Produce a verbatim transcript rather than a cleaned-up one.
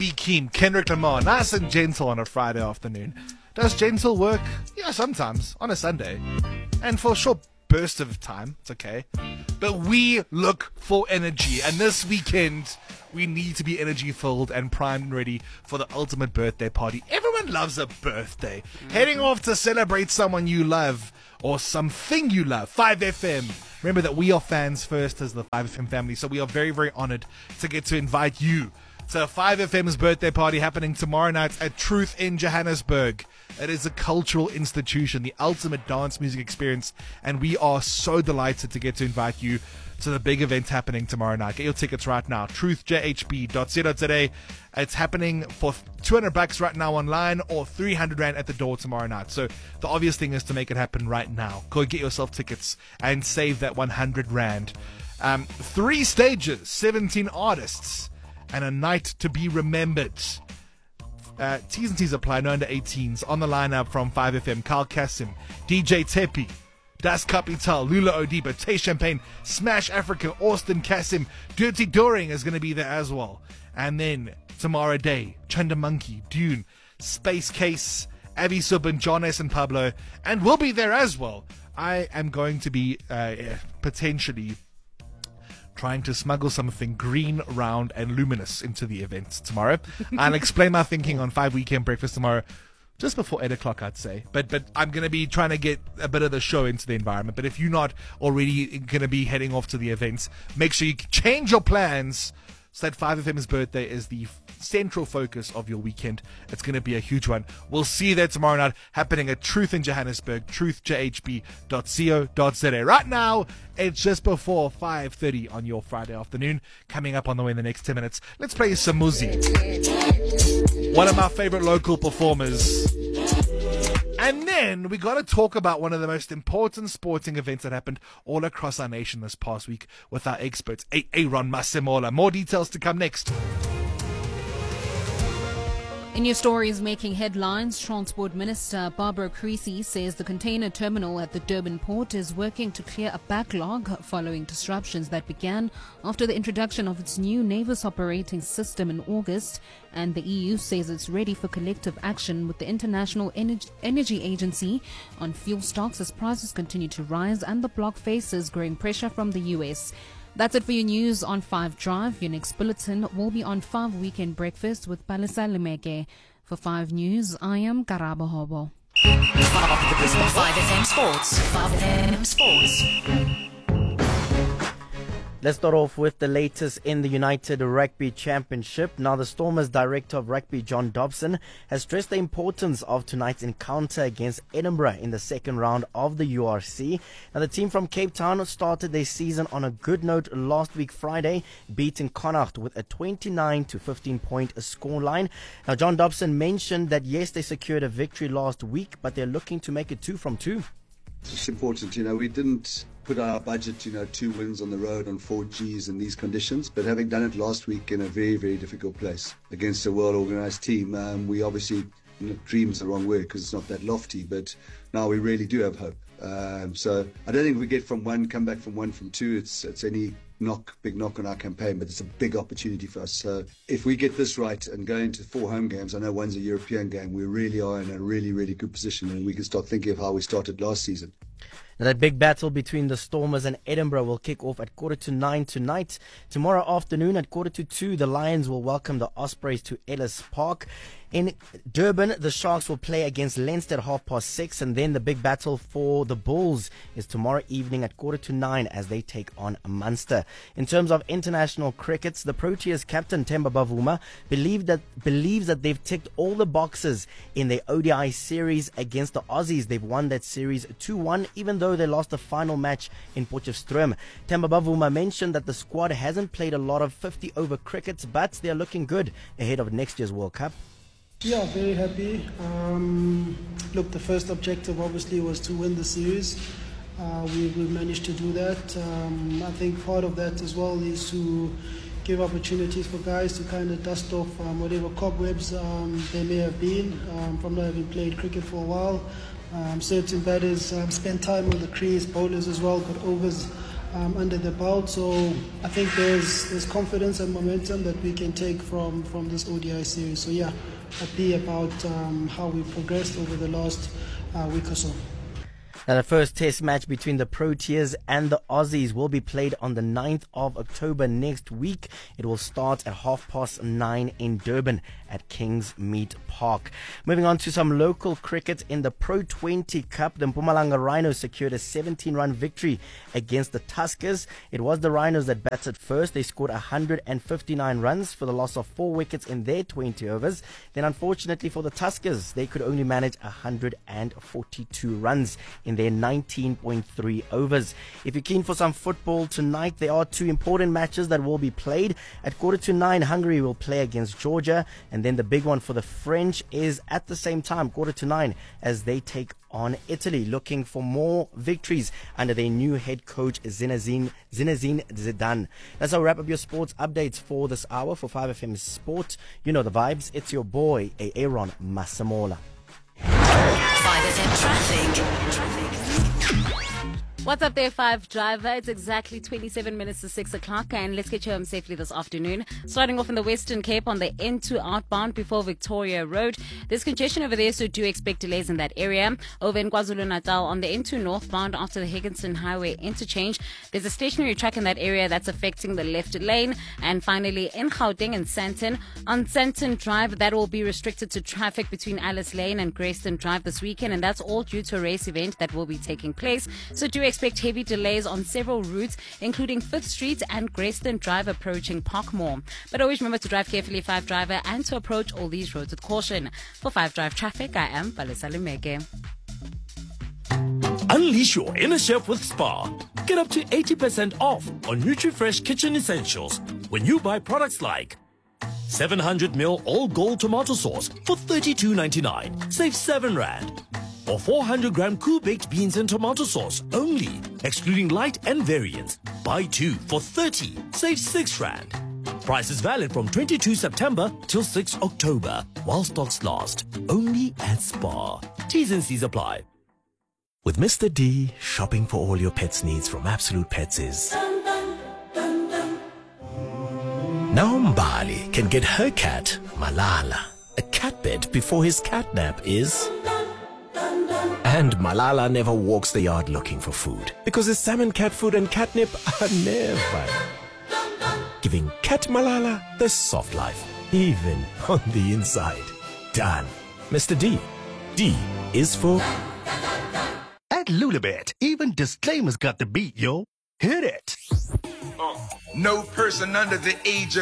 B. Keem, Kendrick Lamar, nice and gentle on a Friday afternoon. Does gentle work? Yeah, sometimes, on a Sunday. And for a short burst of time, it's okay. But we look for energy, and this weekend, we need to be energy-filled and primed and ready for the ultimate birthday party. Everyone loves a birthday. Mm-hmm. Heading off to celebrate someone you love or something you love. five F M. Remember that we are fans first as the five F M family, so we are very, very honored to get to invite you to five F M's birthday party happening tomorrow night at Truth in Johannesburg. It is a cultural institution, the ultimate dance music experience, and we are so delighted to get to invite you to the big event happening tomorrow night. Get your tickets right now, truth j h b dot co dot z a. It's happening for two hundred bucks right now online or three hundred rand at the door tomorrow night. So the obvious thing is to make it happen right now. Go get yourself tickets and save that one hundred rand. Um, three stages, seventeen artists, and a night to be remembered. Uh, T's and T's apply, no under eighteens. On the lineup from five F M, Carl Kassim, D J Tepi, Das Capital, Lula Odiba, Tay Champagne, Smash Africa, Austin Kassim, Dirty Doring is going to be there as well. And then tomorrow day, Chunda Monkey, Dune, Space Case, Avi Subban, John S. and Pablo, and we'll be there as well. I am going to be uh, potentially trying to smuggle something green, round, and luminous into the event tomorrow. I'll explain my thinking on five Weekend Breakfast tomorrow, just before eight o'clock, I'd say. But but I'm going to be trying to get a bit of the show into the environment. But if you're not already going to be heading off to the events, make sure you change your plans so that five F M's birthday is the central focus of your weekend. It's going to be a huge one. We'll see you there tomorrow night, happening at Truth in Johannesburg, truth j h b dot co dot z a. Right now, it's just before five thirty on your Friday afternoon. Coming up on the way in the next ten minutes, let's play some Muzi, one of my favorite local performers. And then we got to talk about one of the most important sporting events that happened all across our nation this past week with our experts, Aaron Masemola. More details to come next. In your stories making headlines, Transport Minister Barbara Creecy says the container terminal at the Durban port is working to clear a backlog following disruptions that began after the introduction of its new Navis operating system in August, and the E U says it's ready for collective action with the International Ener- Energy Agency on fuel stocks as prices continue to rise and the bloc faces growing pressure from the U S. That's it for your news on five Drive. Your next bulletin will be on five Weekend Breakfast with Palisa Lemeke. For five News, I am Karabo Hobo. five F M Sports. five F M Sports. Let's start off with the latest in the United Rugby Championship. Now, the Stormers Director of Rugby, John Dobson, has stressed the importance of tonight's encounter against Edinburgh in the second round of the U R C. Now, the team from Cape Town started their season on a good note last week Friday, beating Connacht with a twenty-nine to fifteen point scoreline. Now, John Dobson mentioned that yes, they secured a victory last week, but they're looking to make it two from two. It's important, you know, we didn't put our budget, you know, two wins on the road on four Gs in these conditions, but having done it last week in a very, very difficult place against a well-organised team, um, we obviously, you know, dream's the wrong word because it's not that lofty, but now we really do have hope. Um, so I don't think we get from one, come back from one from two, it's it's any knock, big knock on our campaign, but it's a big opportunity for us. So if we get this right and go into four home games, I know one's a European game, we really are in a really, really good position and we can start thinking of how we started last season. Now, that big battle between the Stormers and Edinburgh will kick off at quarter to nine tonight. Tomorrow afternoon at quarter to two, the Lions will welcome the Ospreys to Ellis Park. In Durban, the Sharks will play against Leinster at half past six, and then the big battle for the Bulls is tomorrow evening at quarter to nine as they take on Munster. In terms of international crickets, the Proteas captain Themba Bavuma believe that, believes that they've ticked all the boxes in their O D I series against the Aussies. They've won that series two one, even though they lost the final match in Potchefstroom. Themba Bavuma mentioned that the squad hasn't played a lot of fifty over crickets, but they're looking good ahead of next year's World Cup. Yeah, very happy. Um, look, the first objective obviously was to win the series. Uh, we, we managed to do that. Um, I think part of that as well is to give opportunities for guys to kind of dust off um, whatever cobwebs um, there may have been um, from not having played cricket for a while. Um, certain batters um, spent time on the crease, bowlers as well, got overs um, under the belt. So I think there's there's confidence and momentum that we can take from, from this O D I series. So yeah, happy about um, how we progressed over the last uh, week or so. Now, the first test match between the Proteas and the Aussies will be played on the ninth of October next week. It will start at half past nine in Durban at Kingsmead Park. Moving on to some local cricket in the Pro twenty Cup, the Mpumalanga Rhinos secured a seventeen-run victory against the Tuskers. It was the Rhinos that batted first. They scored one hundred fifty-nine runs for the loss of four wickets in their twenty overs. Then, unfortunately for the Tuskers, they could only manage one hundred forty-two runs in their nineteen point three overs. If you're keen for some football tonight, there are two important matches that will be played. At quarter to nine, Hungary will play against Georgia, and then the big one for the French is at the same time, quarter to nine, as they take on Italy, looking for more victories under their new head coach Zinedine, Zinedine Zidane. That's how we wrap up your sports updates for this hour for five F M Sport. You know the vibes. It's your boy, Aaron Masamola. five F M traffic. Traffic. What's up there, Five Driver? It's exactly twenty-seven minutes to six o'clock, and let's get you home safely this afternoon. Starting off in the Western Cape on the N two outbound before Victoria Road. There's congestion over there, so do expect delays in that area. Over in KwaZulu-Natal on the N two northbound after the Higginson Highway interchange, there's a stationary track in that area that's affecting the left lane. And finally, in Gauteng and Sandton, on Sandton Drive, that will be restricted to traffic between Alice Lane and Grayston Drive this weekend, and that's all due to a race event that will be taking place. So do expect heavy delays on several routes, including fifth Street and Grayston Drive approaching Parkmore. But always remember to drive carefully, Five Driver, and to approach all these roads with caution. For Five Drive Traffic, I am Palesa Lumeke. Unleash your inner chef with Spar. Get up to eighty percent off on NutriFresh kitchen essentials when you buy products like seven hundred milliliters all gold tomato sauce for thirty-two ninety-nine. Save seven rand. Or four hundred gram cool baked beans and tomato sauce only, excluding light and variants. Buy two for thirty. Save six rand. Price is valid from twenty-second September till sixth October, while stocks last. Only at Spar. T's and C's apply. With Mister D, shopping for all your pet's needs from Absolute Pets is... Now Mbali can get her cat, Malala, a cat bed before his cat nap is... And Malala never walks the yard looking for food, because his salmon cat food and catnip are never. Giving cat Malala the soft life, even on the inside. Done. Mister D. D is for... At Lulabet, even disclaimers got the beat, yo. Hit it. No person under the age of